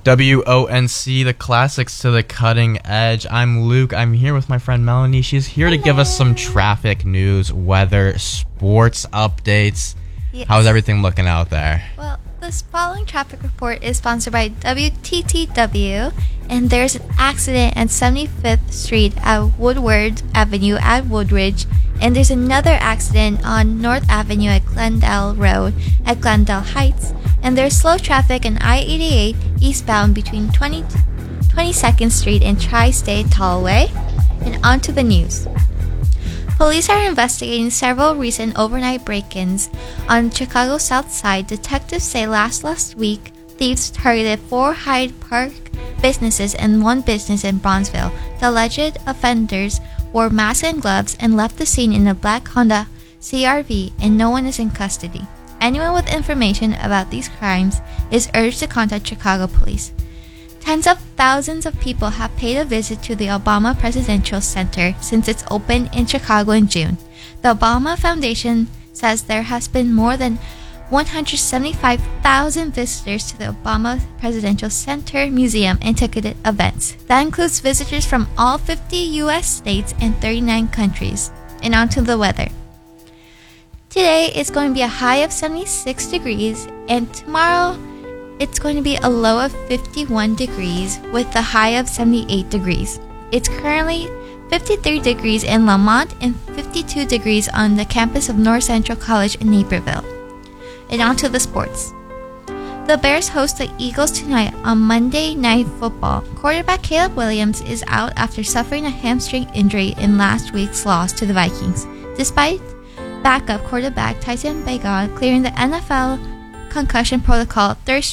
WONC, the classics to the cutting edge. I'm Luke. I'm here with my friend Melanie. She's here to give us some traffic news, weather, sports updates. Yes. How's everything looking out there? Well, this following traffic report is sponsored by WTTW, and there's an accident at 75th Street at Woodward Avenue at Woodridge, and there's another accident on North Avenue at Glendale Road at Glendale Heights, and there's slow traffic on I-88 eastbound between 22nd Street and Tri-State Tollway. And on to the news. Police are investigating several recent overnight break-ins on Chicago's South Side. Detectives say last week, thieves targeted 4 Hyde Park businesses and 1 business in Bronzeville. The alleged offenders wore masks and gloves and left the scene in a black Honda CR-V, and no one is in custody. Anyone with information about these crimes is urged to contact Chicago police. Tens of thousands of people have paid a visit to the Obama Presidential Center since its opened in Chicago in June. The Obama Foundation says there has been more than 175,000 visitors to the Obama Presidential Center Museum and ticketed events. That includes visitors from all 50 U.S. states and 39 countries. And on to the weather. Today is going to be a high of 76 degrees, and tomorrow it's going to be a low of 51 degrees with a high of 78 degrees. It's currently 53 degrees in Lamont and 52 degrees on the campus of North Central College in Naperville. And on to the sports. The Bears host the Eagles tonight on Monday Night Football. Quarterback Caleb Williams is out after suffering a hamstring injury in last week's loss to the Vikings, despite backup quarterback Tyson Bagent clearing the NFL concussion protocol Thursday.